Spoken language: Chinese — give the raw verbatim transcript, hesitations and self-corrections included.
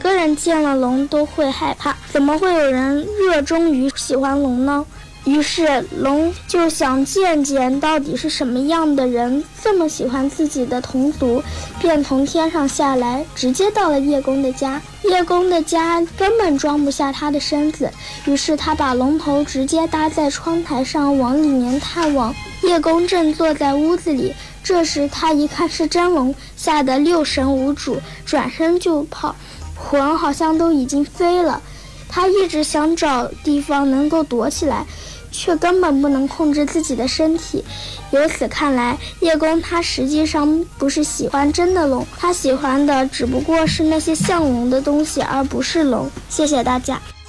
个人见了龙都会害怕，怎么会有人热衷于喜欢龙呢？于是龙就想见见到底是什么样的人这么喜欢自己的同族，便从天上下来，直接到了叶公的家。叶公的家根本装不下他的身子，于是他把龙头直接搭在窗台上往里面探望。叶公正坐在屋子里，这时他一看是真龙，吓得六神无主，转身就跑，魂好像都已经飞了。他一直想找地方能够躲起来，却根本不能控制自己的身体。由此看来，叶公他实际上不是喜欢真的龙，他喜欢的只不过是那些像龙的东西，而不是龙。谢谢大家。